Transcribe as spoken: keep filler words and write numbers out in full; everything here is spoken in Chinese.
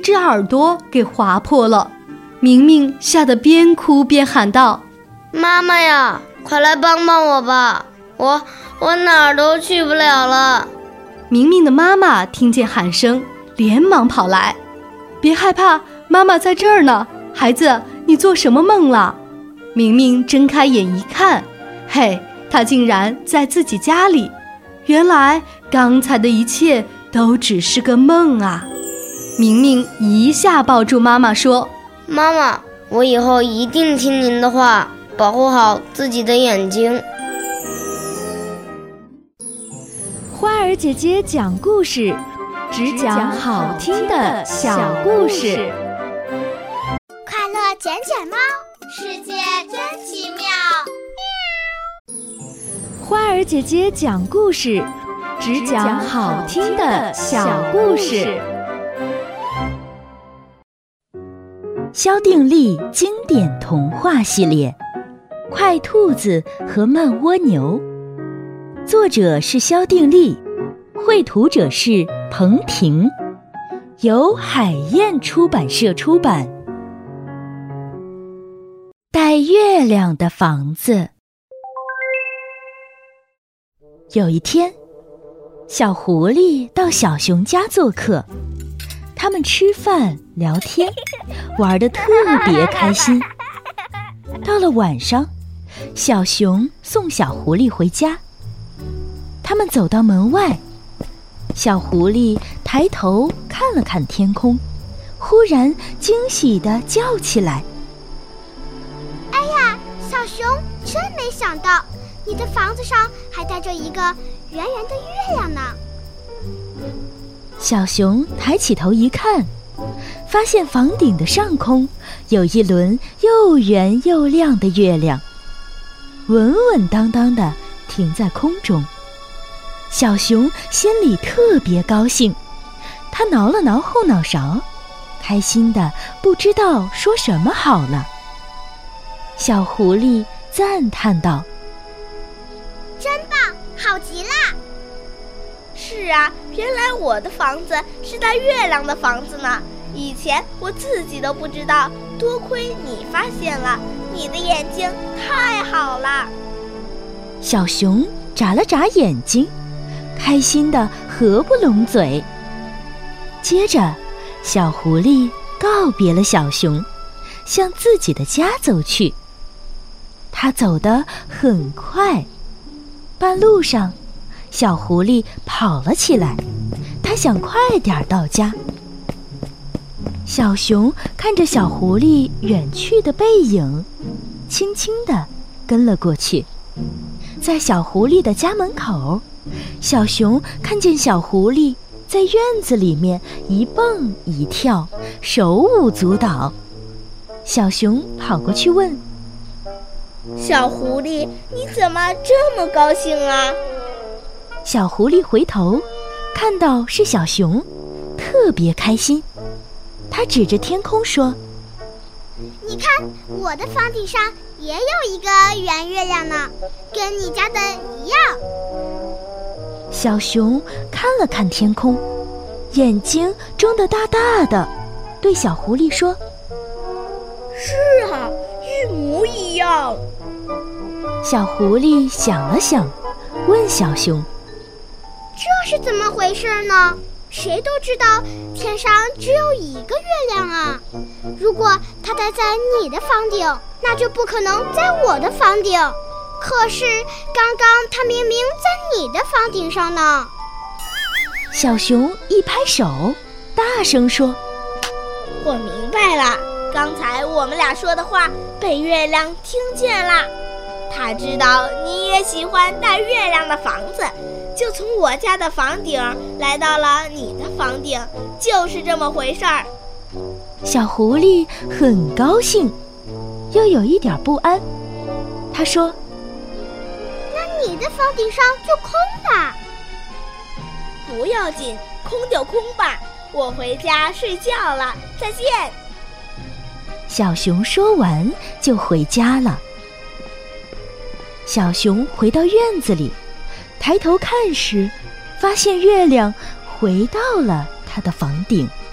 只耳朵给划破了。明明吓得边哭边喊道： 妈妈呀，快来帮帮我吧，我我哪儿都去不了了。 明明的妈妈听见喊声，连忙跑来。别害怕，妈妈在这儿呢。孩子，你做什么梦了？明明睁开眼一看，嘿，她竟然在自己家里。原来刚才的一切都只是个梦啊。明明一下抱住妈妈说： 妈妈，我以后一定听您的话，保护好自己的眼睛。 花儿姐姐讲故事，只讲好听的小故事。 快乐捡捡猫，世界真奇妙。 花儿姐姐讲故事，只讲好听的小故事。 萧定力经典童话系列《快兔子和慢蜗牛》，作者是萧定力，绘图者是彭婷，由海燕出版社出版。带月亮的房子。有一天，小狐狸到小熊家做客，他们吃饭聊天，玩得特别开心。到了晚上，小熊送小狐狸回家。他们走到门外，小狐狸抬头看了看天空，忽然惊喜地叫起来： 哎呀，小熊，真没想到你的房子上还带着一个圆圆的月亮呢。 小熊抬起头一看，发现房顶的上空有一轮又圆又亮的月亮，稳稳当当地停在空中。小熊心里特别高兴，他挠了挠后脑勺，开心的不知道说什么好了。小狐狸赞叹道： 真棒，好极了。 是啊，原来我的房子是带月亮的房子呢，以前我自己都不知道，多亏你发现了，你的眼睛太好了。 小熊眨了眨眼睛，开心地合不拢嘴。接着，小狐狸告别了小熊，向自己的家走去。他走得很快，半路上，小狐狸跑了起来，他想快点到家。小熊看着小狐狸远去的背影，轻轻地跟了过去。在小狐狸的家门口，小熊看见小狐狸在院子里面一蹦一跳，手舞足蹈。小熊跑过去问： 小狐狸，你怎么这么高兴啊？ 小狐狸回头看到是小熊，特别开心。他指着天空说： 你看，我的房顶上也有一个圆月亮呢，跟你家的一样。 小熊看了看天空，眼睛睁得大大的，对小狐狸说： 是啊，一模一样。 小狐狸想了想，问小熊： 这是怎么回事呢？谁都知道天上只有一个月亮啊，如果它待在你的房顶，那就不可能在我的房顶。可是刚刚它明明在你的房顶上呢。 小熊一拍手，大声说： 我明白了，刚才我们俩说的话被月亮听见了，他知道你也喜欢带月亮的房子，就从我家的房顶来到了你的房顶，就是这么回事儿。 小狐狸很高兴，又有一点不安。他说： 那你的房顶上就空吧。 不要紧，空就空吧，我回家睡觉了，再见。 小熊说完就回家了。小熊回到院子里，抬头看时，发现月亮回到了他的房顶。